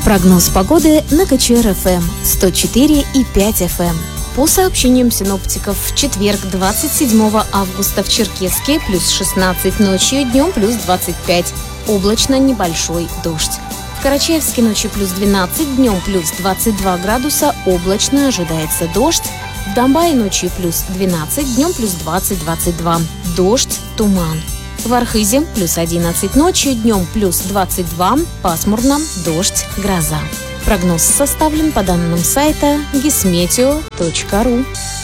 Прогноз погоды на КЧР-ФМ 104,5 FM. По сообщениям синоптиков, в четверг, 27 августа в Черкесске плюс 16 ночью, днем плюс 25. Облачно, небольшой дождь. В Карачаевске ночью плюс 12, днем плюс 22 градуса, облачно, ожидается дождь. В Домбае ночью плюс 12, днем плюс 20-22. Дождь, туман. В Архизе плюс 11 ночью, днем плюс 22, пасмурно, дождь, гроза. Прогноз составлен по данным сайта gismeteo.ru.